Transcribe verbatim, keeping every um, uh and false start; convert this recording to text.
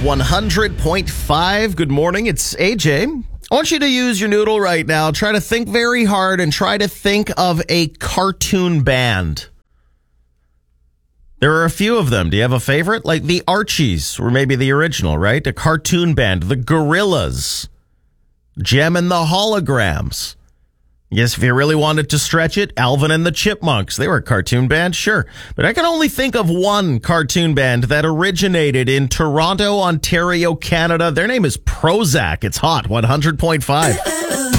one hundred point five. Good morning. It's A J. I want you to use your noodle right now. Try to think very hard and try to think of a cartoon band. There are a few of them. Do you have a favorite? Like the Archies, or maybe the original, right? A cartoon band. The Gorillas. Jem and the Holograms. Yes, if you really wanted to stretch it, Alvin and the Chipmunks. They were a cartoon band, sure. But I can only think of one cartoon band that originated in Toronto, Ontario, Canada. Their name is Prozac. It's hot, one hundred point five.